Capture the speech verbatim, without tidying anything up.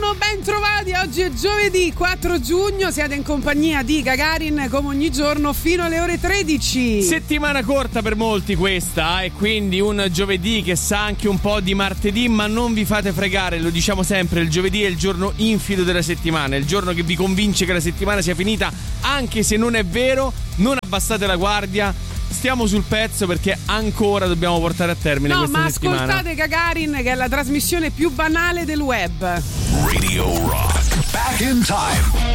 Buongiorno, ben trovati. Oggi è giovedì quattro giugno. Siete in compagnia di Gagarin come ogni giorno fino alle ore tredici. Settimana corta per molti questa, e quindi un giovedì che sa anche un po' di martedì, ma non vi fate fregare, lo diciamo sempre, il giovedì è il giorno infido della settimana, il giorno che vi convince che la settimana sia finita, anche se non è vero. Non abbassate la guardia, stiamo sul pezzo perché ancora dobbiamo portare a termine no, questa ma settimana. ascoltate Gagarin, che è la trasmissione più banale del web. Radio Rock. Back in time.